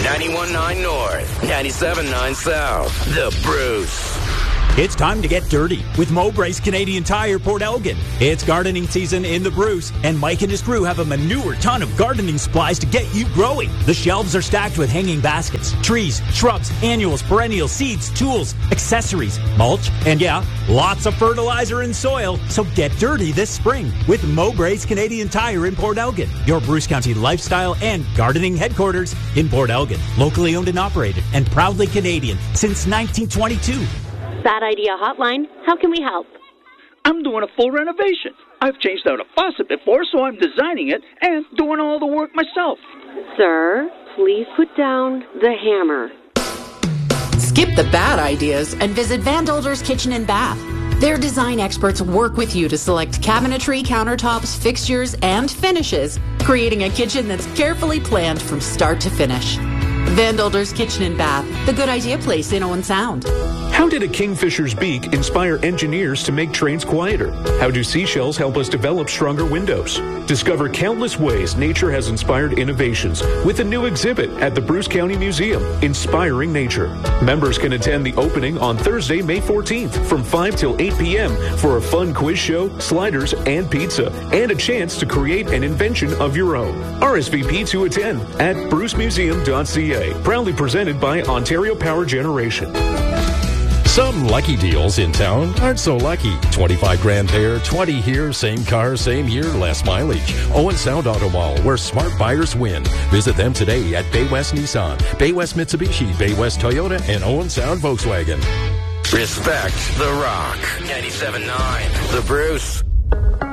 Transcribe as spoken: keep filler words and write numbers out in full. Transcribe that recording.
ninety-one point nine North, ninety-seven point nine South. The Bruce. It's time to get dirty with Mowbray's Canadian Tire, Port Elgin. It's gardening season in the Bruce, and Mike and his crew have a manure ton of gardening supplies to get you growing. The shelves are stacked with hanging baskets, trees, shrubs, annuals, perennials, seeds, tools, accessories, mulch, and yeah, lots of fertilizer and soil. So get dirty this spring with Mowbray's Canadian Tire in Port Elgin, your Bruce County lifestyle and gardening headquarters in Port Elgin. Locally owned and operated and proudly Canadian since nineteen twenty-two. Bad Idea Hotline. How can we help? I'm doing a full renovation. I've changed out a faucet before, so I'm designing it and doing all the work myself. Sir, please put down the hammer. Skip the bad ideas and visit Van Dolder's Kitchen and Bath. Their design experts work with you to select cabinetry, countertops, fixtures, and finishes, creating a kitchen that's carefully planned from start to finish. Van Dolder's Kitchen and Bath, the good idea place in Owen Sound. How did a kingfisher's beak inspire engineers to make trains quieter? How do seashells help us develop stronger windows? Discover countless ways nature has inspired innovations with a new exhibit at the Bruce County Museum, Inspiring Nature. Members can attend the opening on Thursday, May fourteenth from five till eight p.m. for a fun quiz show, sliders, and pizza, and a chance to create an invention of your own. R S V P to attend at bruce museum dot c a. Proudly presented by Ontario Power Generation. Some lucky deals in town aren't so lucky. twenty-five grand there, twenty here, same car, same year, less mileage. Owen Sound Auto Mall, where smart buyers win. Visit them today at Bay West Nissan, Bay West Mitsubishi, Bay West Toyota, and Owen Sound Volkswagen. Respect the Rock. ninety-seven point nine. The Bruce.